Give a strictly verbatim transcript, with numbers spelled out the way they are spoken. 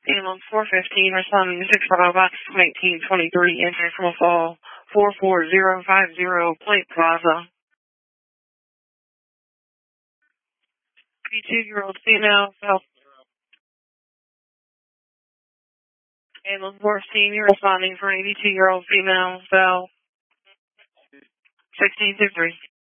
Ambulance four fifteen responding to six Bravo Box nineteen twenty-three, International Fall four four zero five zero, Plate Plaza. eighty-two-year-old female, fell. Ambulance four fifteen, you're responding for an eighty-two-year-old female, fell. sixteen two three.